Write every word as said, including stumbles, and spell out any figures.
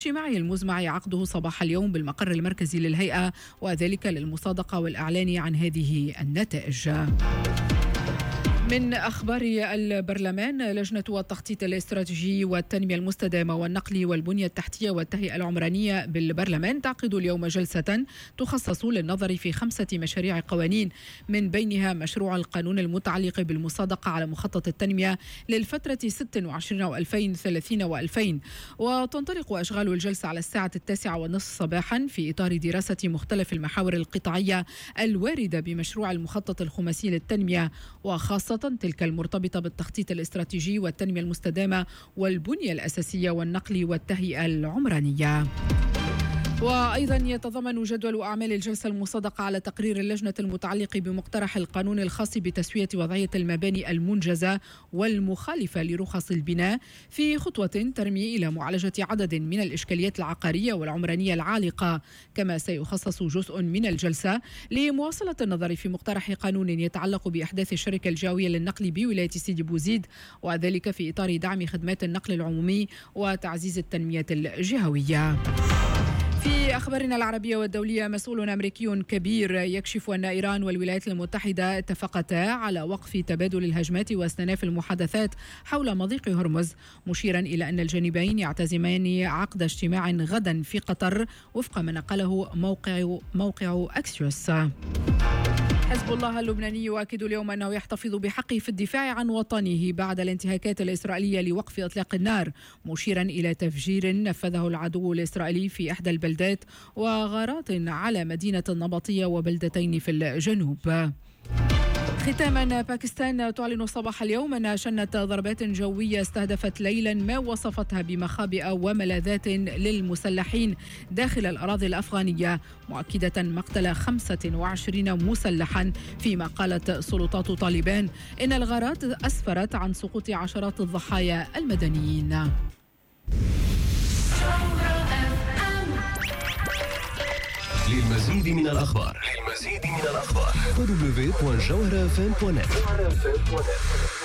الاجتماعي المزمع عقده صباح اليوم بالمقر المركزي للهيئة، وذلك للمصادقة والإعلان عن هذه النتائج. من أخبار البرلمان، لجنة التخطيط الاستراتيجي والتنمية المستدامة والنقل والبنية التحتية والتهيئة العمرانية بالبرلمان تعقد اليوم جلسة تخصص للنظر في خمسة مشاريع قوانين، من بينها مشروع القانون المتعلق بالمصادقة على مخطط التنمية للفترة ستة وعشرين وألفين وثلاثين وألفين. وتنطلق أشغال الجلسة على الساعة التاسعة والنصف صباحا في إطار دراسة مختلف المحاور القطاعية الواردة بمشروع المخطط الخماسي للتنمية، وخاصة تلك المرتبطة بالتخطيط الاستراتيجي والتنمية المستدامة والبنية الأساسية والنقل والتهيئة العمرانية. وأيضا يتضمن جدول أعمال الجلسة المصادقة على تقرير اللجنة المتعلق بمقترح القانون الخاص بتسوية وضعية المباني المنجزة والمخالفة لرخص البناء، في خطوة ترمي إلى معالجة عدد من الإشكاليات العقارية والعمرانية العالقة. كما سيخصص جزء من الجلسة لمواصلة النظر في مقترح قانون يتعلق بإحداث الشركة الجوية للنقل بولاية سيدي بوزيد، وذلك في إطار دعم خدمات النقل العمومي وتعزيز التنمية الجهوية. في أخبارنا العربية والدولية، مسؤول أمريكي كبير يكشف أن إيران والولايات المتحدة اتفقتا على وقف تبادل الهجمات واستئناف المحادثات حول مضيق هرمز، مشيرا إلى أن الجانبين يعتزمان عقد اجتماع غدا في قطر وفق ما نقله موقع موقع أكسيوس. حزب الله اللبناني يؤكد اليوم أنه يحتفظ بحقه في الدفاع عن وطنه بعد الانتهاكات الإسرائيلية لوقف إطلاق النار، مشيرا إلى تفجير نفذه العدو الإسرائيلي في إحدى البلدات وغارات على مدينة النبطية وبلدتين في الجنوب. ختاما، باكستان تعلن صباح اليوم أنها شنت ضربات جوية استهدفت ليلا ما وصفتها بمخابئ وملاذات للمسلحين داخل الأراضي الأفغانية، مؤكدة مقتل خمسة وعشرين مسلحا، فيما قالت سلطات طالبان إن الغارات أسفرت عن سقوط عشرات الضحايا المدنيين. للمزيد من الأخبار للمزيد من الأخبار دبليو دبليو دبليو دوت جوهرة اف ام دوت نت.